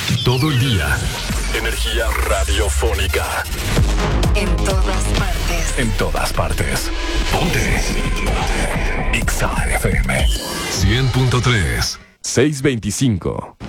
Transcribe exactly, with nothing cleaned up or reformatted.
Todo el día. Energía radiofónica. En todas partes. En todas partes. Ponte. X A F M. cien punto tres. seiscientos veinticinco.